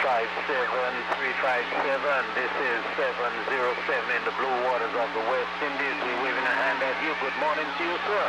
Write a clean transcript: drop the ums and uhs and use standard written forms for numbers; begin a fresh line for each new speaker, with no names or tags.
357. This is 707 in the blue waters of the West Indies. We're waving a hand at you. Good morning to you, sir.